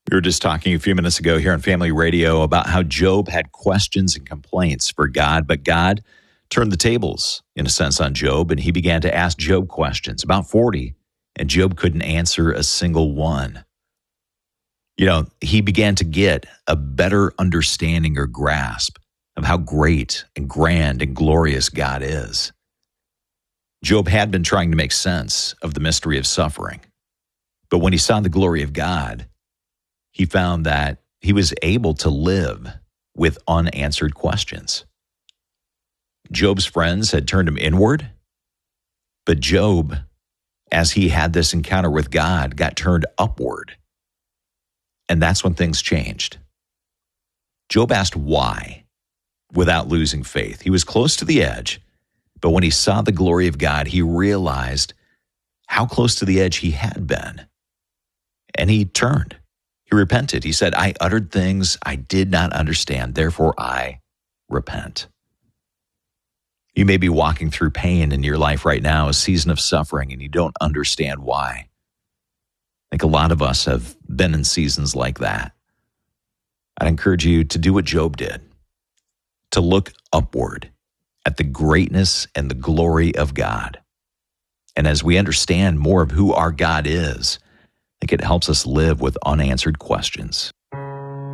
We were just talking a few minutes ago here on Family Radio about how Job had questions and complaints for God, but God turned the tables, in a sense, on Job, and he began to ask Job questions, about 40, and Job couldn't answer a single one. You know, he began to get a better understanding or grasp of how great and grand and glorious God is. Job had been trying to make sense of the mystery of suffering, but when he saw the glory of God, he found that he was able to live with unanswered questions. Job's friends had turned him inward, but Job, as he had this encounter with God, got turned upward. And that's when things changed. Job asked why without losing faith. He was close to the edge, but when he saw the glory of God, he realized how close to the edge he had been. And he turned. He repented. He said, I uttered things I did not understand, therefore I repent. You may be walking through pain in your life right now, a season of suffering, and you don't understand why. I think a lot of us have been in seasons like that. I'd encourage you to do what Job did, to look upward at the greatness and the glory of God. And as we understand more of who our God is, I think it helps us live with unanswered questions.